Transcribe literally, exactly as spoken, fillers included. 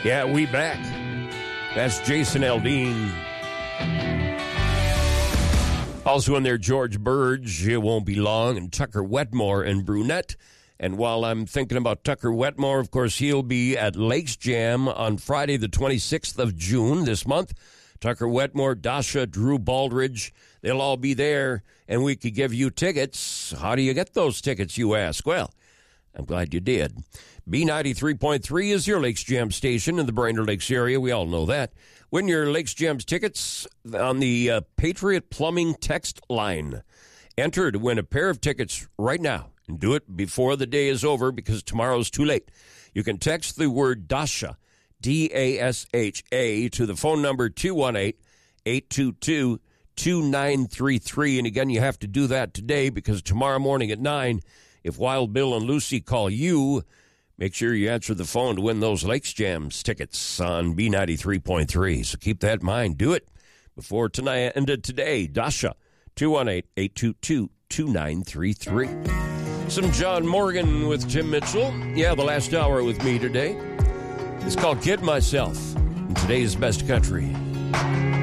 Yeah, we back. That's Jason Aldean. Also in there, George Burge, It Won't Be Long, and Tucker Wetmore and Brunette. And while I'm thinking about Tucker Wetmore, of course, he'll be at Lakes Jam on Friday, the twenty-sixth of June this month. Tucker Wetmore, Dasha, Drew Baldridge, they'll all be there, and we could give you tickets. How do you get those tickets, you ask? Well, I'm glad you did. B ninety-three point three is your Lakes Jam station in the Brainerd Lakes area. We all know that. Win your Lakes Jams tickets on the uh, Patriot Plumbing text line. Enter to win a pair of tickets right now. And do it before the day is over because tomorrow's too late. You can text the word Dasha, D A S H A, to the phone number two one eight, eight two two, two nine three three. And again, you have to do that today because tomorrow morning at nine, if Wild Bill and Lucy call you, make sure you answer the phone to win those Lakes Jams tickets on B ninety-three point three. So keep that in mind. Do it before tonight ended today. Dasha, two one eight, eight two two, two nine three three. Some John Morgan with Tim Mitchell. Yeah, the last hour with me today. It's called Kid Myself in today's best country.